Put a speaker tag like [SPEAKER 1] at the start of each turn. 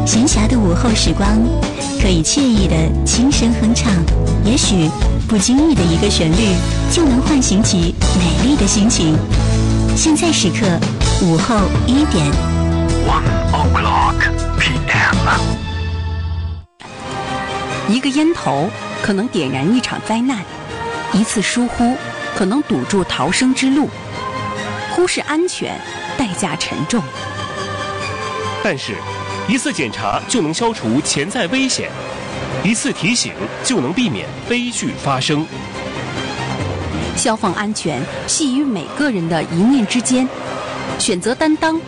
[SPEAKER 1] 闲暇的午后时光，可以惬意的轻声哼唱，也许不经意的一个旋律，就能唤醒起美丽的心情。现在时刻，午后1点。
[SPEAKER 2] 1 o'clock p.m.
[SPEAKER 3] 一个烟头可能点燃一场灾难，一次疏忽可能堵住逃生之路。忽视安全，代价沉重。
[SPEAKER 4] 但是，一次检查就能消除潜在危险，一次提醒就能避免悲剧发生。
[SPEAKER 3] 消防安全系于每个人的一念之间，选择担当。